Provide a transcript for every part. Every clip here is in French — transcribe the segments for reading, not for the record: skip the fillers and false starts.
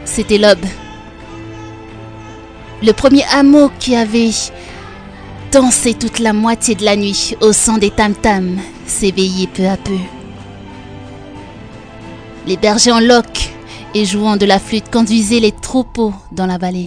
C'était l'aube. Le premier hameau qui avait dansé toute la moitié de la nuit au son des tam-tams s'éveillait peu à peu. Les bergers en loques et jouant de la flûte conduisaient les troupeaux dans la vallée.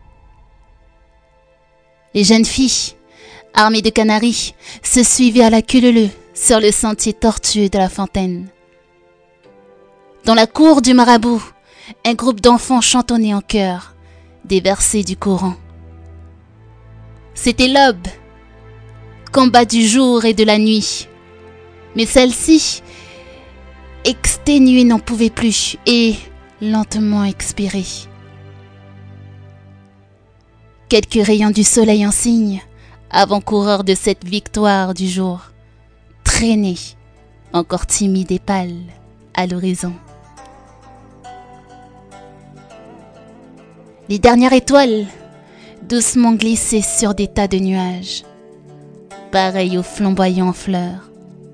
Les jeunes filles, armées de canaris, se suivaient à la queue leu sur le sentier tortueux de la fontaine. Dans la cour du marabout, un groupe d'enfants chantonnait en chœur des versets du Coran. C'était l'aube, combat du jour et de la nuit. Mais celle-ci, exténuée, n'en pouvait plus et lentement expirait. Quelques rayons du soleil en signe, avant-coureurs de cette victoire du jour, traînaient, encore timides et pâles, à l'horizon. Les dernières étoiles, doucement glissaient sur des tas de nuages, pareils aux flamboyants fleurs.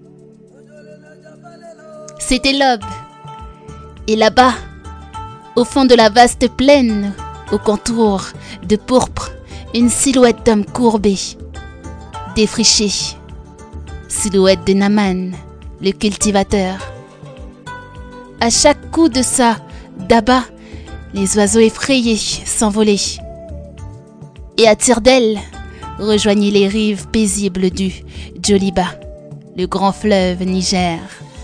C'était l'aube, et là-bas, au fond de la vaste plaine, au contour de pourpre, une silhouette d'homme courbé, défriché, silhouette de Naaman, le cultivateur. À chaque coup de sa daba, les oiseaux effrayés s'envolaient et à tire d'aile rejoignaient les rives paisibles du Djoliba, le grand fleuve Niger.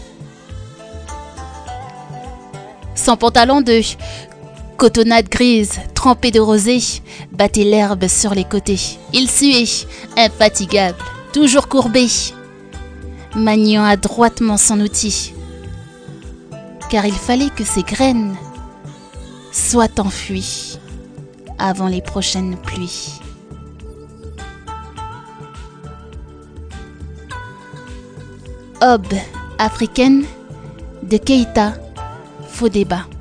Son pantalon de cotonnade grise, trempé de rosée, battait l'herbe sur les côtés. Il suait, infatigable, toujours courbé, maniant adroitement son outil, car il fallait que ses graines soient enfouies avant les prochaines pluies. Aube africaine de Keïta Fodéba.